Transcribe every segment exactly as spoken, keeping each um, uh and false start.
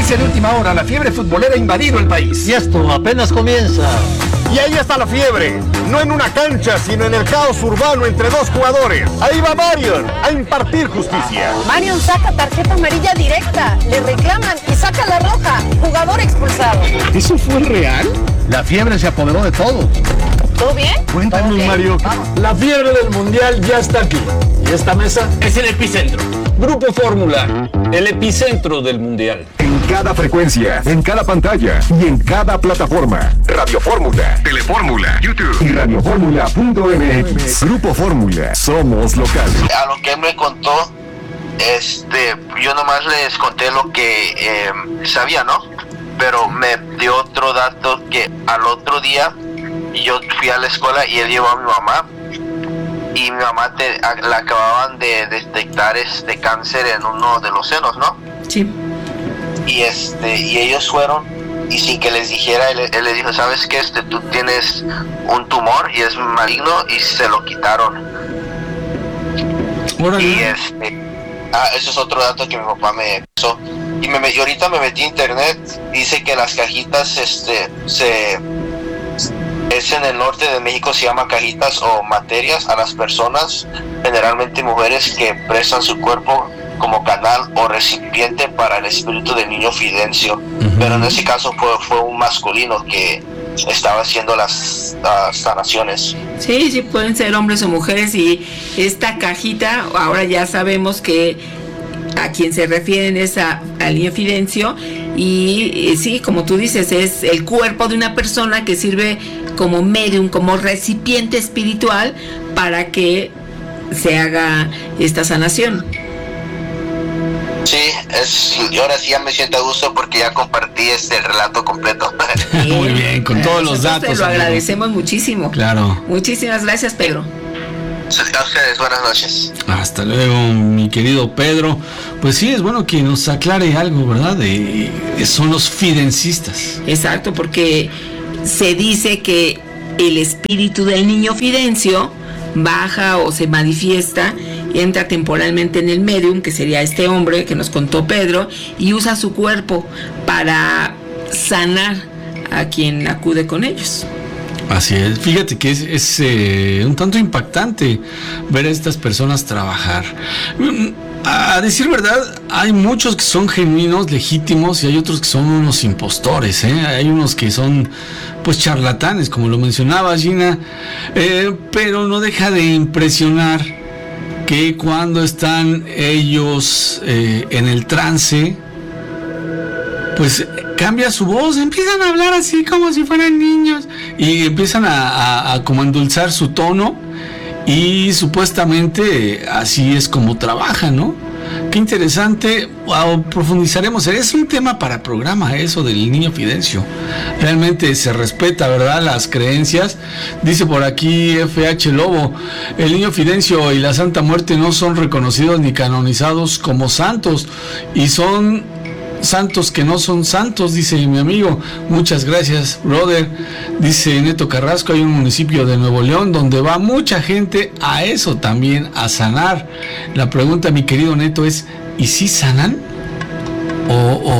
noticia de última hora, la fiebre futbolera ha invadido el país. Y esto apenas comienza. Y ahí está la fiebre, no en una cancha, sino en el caos urbano entre dos jugadores. Ahí va Marion a impartir justicia. Marion saca tarjeta amarilla directa, le reclaman y saca la roja. Jugador expulsado. ¿Eso fue real? La fiebre se apoderó de todo. ¿Todo bien? Cuéntanos, okay, Mario. Vamos. La fiebre del mundial ya está aquí. Y esta mesa es el epicentro. Grupo Fórmula, el epicentro del mundial. En cada frecuencia, en cada pantalla y en cada plataforma. Radio Fórmula, Telefórmula, YouTube y radiofórmula punto m x. Grupo Fórmula, somos locales. A lo que él me contó, este, yo nomás les conté lo que eh, sabía, ¿no? Pero me dio otro dato que al otro día yo fui a la escuela y él llevó a mi mamá. Y mi mamá te, a, la acababan de detectar este cáncer en uno de los senos, ¿no? Sí. Y este y ellos fueron y sin que les dijera, él, él le dijo, ¿sabes qué? Este, tú tienes un tumor y es maligno, y se lo quitaron. Órale. Y este, ah, eso es otro dato que mi papá me puso. Y, me, y ahorita me metí a internet, dice que las cajitas, este, se... es en el norte de México, se llama cajitas o materias a las personas, generalmente mujeres, que prestan su cuerpo como canal o recipiente para el espíritu del niño Fidencio. Uh-huh. Pero en ese caso fue, fue un masculino que estaba haciendo las, las sanaciones. Sí, sí, pueden ser hombres o mujeres, y esta cajita, ahora ya sabemos que a quien se refieren es a, al niño Fidencio, y, y sí, como tú dices, es el cuerpo de una persona que sirve como medium, como recipiente espiritual para que se haga esta sanación. Sí, es, y ahora sí ya me siento a gusto porque ya compartí este relato completo. Bien, muy bien, con todos los datos. Te lo agradecemos muchísimo. Claro. Muchísimas gracias, Pedro. A ustedes, buenas noches. Hasta luego, mi querido Pedro. Pues sí, es bueno que nos aclare algo, ¿verdad? De, de son los fidencistas. Exacto, porque se dice que el espíritu del niño Fidencio baja o se manifiesta, entra temporalmente en el medium, que sería este hombre que nos contó Pedro, y usa su cuerpo para sanar a quien acude con ellos. Así es, fíjate que es, es eh, un tanto impactante ver a estas personas trabajar. A decir verdad, hay muchos que son genuinos, legítimos, y hay otros que son unos impostores, ¿eh? Hay unos que son pues charlatanes, como lo mencionaba Gina, eh, pero no deja de impresionar que cuando están ellos eh, en el trance, pues cambia su voz, empiezan a hablar así como si fueran niños, y empiezan a, a, a como endulzar su tono, y supuestamente así es como trabajan, ¿no? Qué interesante. Wow, profundizaremos. Es un tema para programa eso del niño Fidencio. Realmente se respeta, ¿verdad?, las creencias. Dice por aquí F H Lobo, el niño Fidencio y la Santa Muerte no son reconocidos ni canonizados como santos, y son santos que no son santos, dice mi amigo. Muchas gracias, brother. Dice Neto Carrasco, hay un municipio de Nuevo León donde va mucha gente a eso también, a sanar. La pregunta, mi querido Neto, es, ¿y si sanan? ¿O,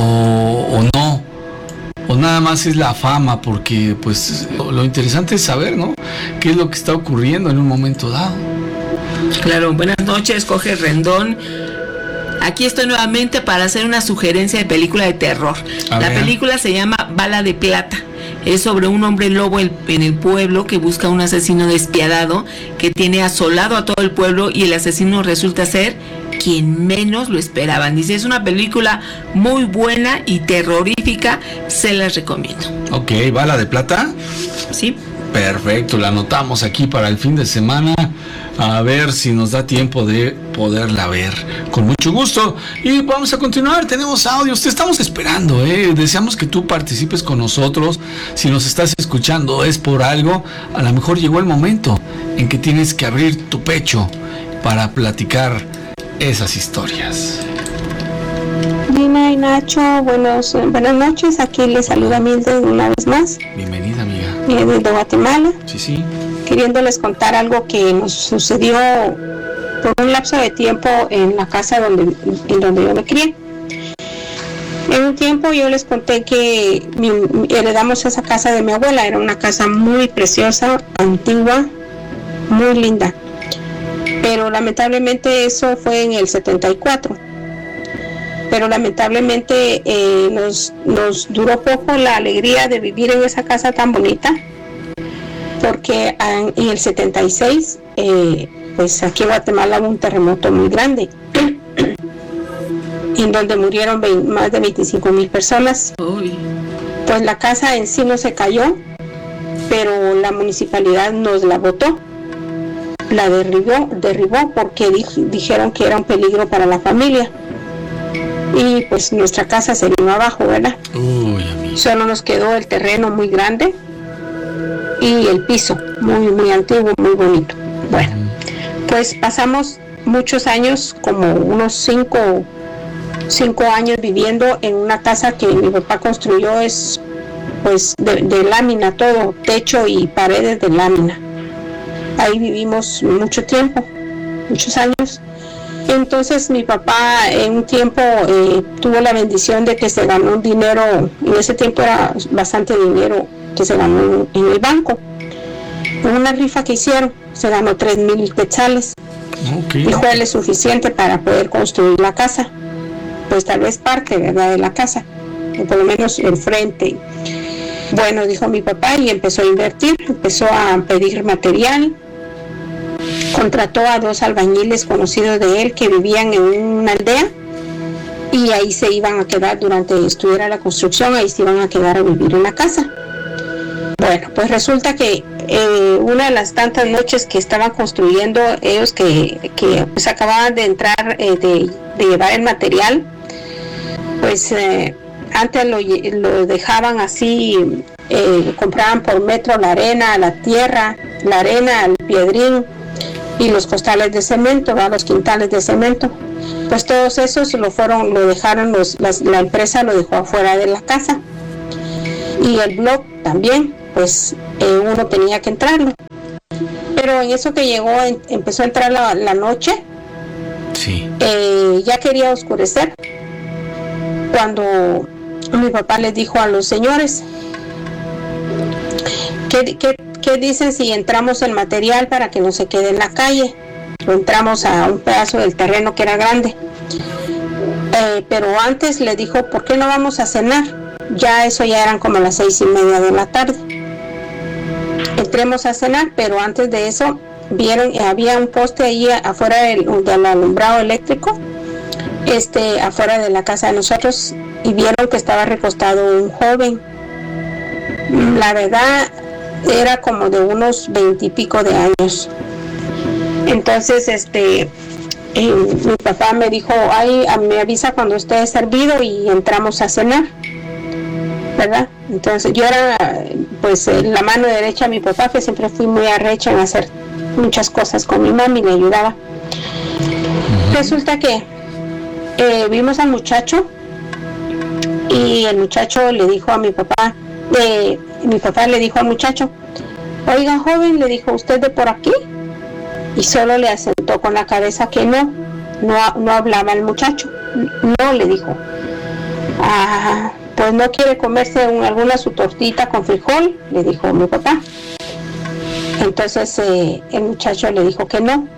o, o no? ¿O nada más es la fama? Porque pues lo interesante es saber, ¿no?, qué es lo que está ocurriendo en un momento dado. Claro, buenas noches, Jorge Rendón. Aquí estoy nuevamente para hacer una sugerencia de película de terror. A la ver. película se llama Bala de Plata. Es sobre un hombre lobo en el pueblo que busca a un asesino despiadado que tiene asolado a todo el pueblo, y el asesino resulta ser quien menos lo esperaban. Dice, es una película muy buena y terrorífica, se las recomiendo. Ok, ¿Bala de Plata? Sí. Perfecto, la anotamos aquí para el fin de semana, a ver si nos da tiempo de poderla ver. Con mucho gusto. Y vamos a continuar, tenemos audios, te estamos esperando, ¿eh? Deseamos que tú participes con nosotros. Si nos estás escuchando es por algo. A lo mejor llegó el momento en que tienes que abrir tu pecho para platicar esas historias. Gina y Nacho, buenos, buenas noches. Aquí les saluda Mildred una vez más. Bienvenida, amiga. Eh, desde Guatemala. Sí, sí. Queriéndoles contar algo que nos sucedió por un lapso de tiempo en la casa donde, en donde yo me crié. En un tiempo yo les conté que mi, heredamos esa casa de mi abuela, era una casa muy preciosa, antigua, muy linda, pero lamentablemente eso fue en el setenta y cuatro, pero lamentablemente eh, nos, nos duró poco la alegría de vivir en esa casa tan bonita, porque en, en el setenta y seis eh, pues aquí en Guatemala hubo un terremoto muy grande en donde murieron veinte, más de veinticinco mil personas. Uy. Pues la casa en sí no se cayó, pero la municipalidad nos la botó, la derribó, derribó porque di, dijeron que era un peligro para la familia. Y pues nuestra casa se vino abajo, ¿verdad? Uy, solo nos quedó el terreno muy grande y el piso muy, muy antiguo, muy bonito. Bueno, pues pasamos muchos años, como unos cinco cinco años viviendo en una casa que mi papá construyó, es pues de, de lámina todo, techo y paredes de lámina. Ahí vivimos mucho tiempo, muchos años. Entonces mi papá en un tiempo eh, tuvo la bendición de que se ganó un dinero, en ese tiempo era bastante dinero que se ganó en, en el banco. En una rifa que hicieron, se ganó tres mil quetzales. Okay. Y fue suficiente para poder construir la casa. Pues tal vez parte, ¿verdad?, de la casa, o por lo menos el frente. Bueno, dijo mi papá, y empezó a invertir, empezó a pedir material, contrató a dos albañiles conocidos de él que vivían en una aldea, y ahí se iban a quedar durante que estuviera la construcción, ahí se iban a quedar a vivir en la casa. Bueno, pues resulta que eh, una de las tantas noches que estaban construyendo ellos, que, que pues acababan de entrar, eh, de, de llevar el material, pues eh, antes lo, lo dejaban así, eh, compraban por metro la arena, la tierra, la arena, el piedrín y los costales de cemento, ¿verdad?, los quintales de cemento. Pues todos esos lo fueron, lo dejaron, los, las, la empresa lo dejó afuera de la casa. Y el blog también, pues eh, uno tenía que entrarlo. Pero en eso que llegó, en, empezó a entrar la, la noche, sí. eh, ya quería oscurecer, cuando mi papá les dijo a los señores, ¿qué, qué, qué dicen si entramos el material para que no se quede en la calle? Lo entramos a un pedazo del terreno que era grande. Eh, pero antes le dijo, ¿por qué no vamos a cenar? Ya eso ya eran como las seis y media de la tarde. Entremos a cenar, pero antes de eso vieron, había un poste ahí afuera del, del alumbrado eléctrico, este, afuera de la casa de nosotros, y vieron que estaba recostado un joven. La verdad era como de unos veintipico de años. Entonces, este, eh, mi papá me dijo, ay, me avisa cuando esté servido y entramos a cenar, ¿verdad? Entonces yo era pues la mano derecha de mi papá, que siempre fui muy arrecha en hacer muchas cosas con mi mami, me ayudaba. Resulta que eh, vimos al muchacho y el muchacho le dijo a mi papá, eh, mi papá le dijo al muchacho, oiga joven, le dijo, ¿usted de por aquí? Y solo le asentó con la cabeza que no, no, no hablaba el muchacho, no, le dijo. Ah, pues no quiere comerse un, alguna su tortita con frijol, le dijo mi papá. Entonces eh, el muchacho le dijo que no.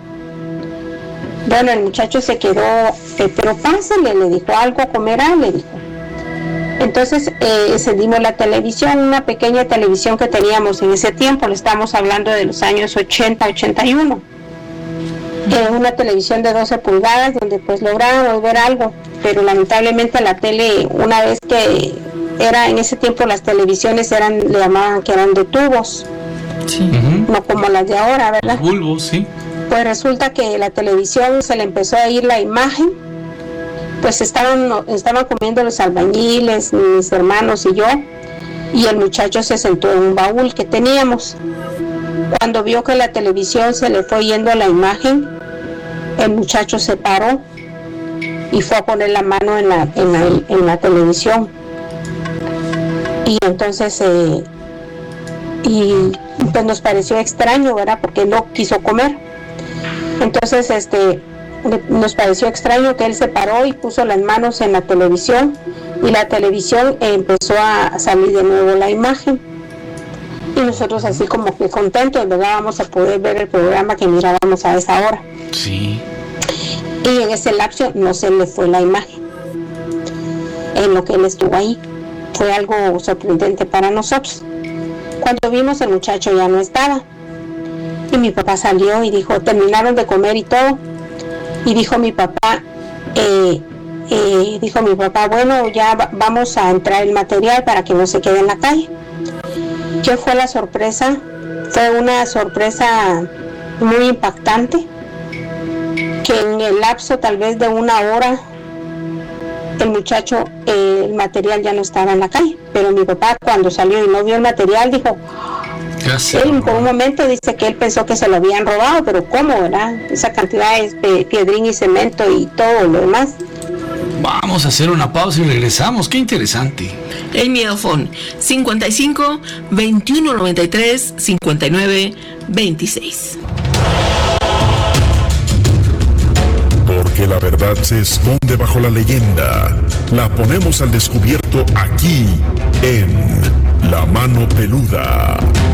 Bueno, el muchacho se quedó, eh, pero pásele, le dijo, algo comerá, le dijo. Entonces eh, encendimos la televisión, una pequeña televisión que teníamos en ese tiempo, le estamos hablando de los años ochenta, ochenta y uno. Eh, una televisión de doce pulgadas donde pues lográbamos ver algo, pero lamentablemente la tele, una vez que era en ese tiempo las televisiones eran, le llamaban que eran de tubos, sí. Uh-huh. No como las de ahora, ¿verdad? Los bulbos, sí. Pues resulta que la televisión se le empezó a ir la imagen, pues estaban, estaban comiendo los albañiles, mis hermanos y yo, y el muchacho se sentó en un baúl que teníamos. Cuando vio que la televisión se le fue yendo la imagen, el muchacho se paró y fue a poner la mano en la, en la, en la televisión. Y entonces eh, y pues nos pareció extraño, ¿verdad? Porque no quiso comer. Entonces este nos pareció extraño que él se paró y puso las manos en la televisión y la televisión empezó a salir de nuevo la imagen. Y nosotros así como que contentos, ¿verdad? Vamos a poder ver el programa que mirábamos a esa hora. Sí. Y en ese lapso no se le fue la imagen. En lo que él estuvo ahí. Fue algo sorprendente para nosotros. Cuando vimos, el muchacho ya no estaba. Y mi papá salió y dijo, terminaron de comer y todo. Y dijo mi papá, eh, eh, dijo mi papá, bueno, ya va, vamos a entrar el material para que no se quede en la calle. ¿Qué fue la sorpresa? Fue una sorpresa muy impactante, que en el lapso tal vez de una hora, el muchacho, eh, el material ya no estaba en la calle. Pero mi papá, cuando salió y no vio el material, dijo, él por un momento dice que él pensó que se lo habían robado, pero ¿cómo, verdad? Esa cantidad es piedrín y cemento y todo lo demás. Vamos a hacer una pausa y regresamos. Qué interesante. El Miedofón cincuenta y cinco, veintiuno noventa y tres, cincuenta y nueve, veintiséis. Porque la verdad se esconde bajo la leyenda. La ponemos al descubierto aquí en La Mano Peluda.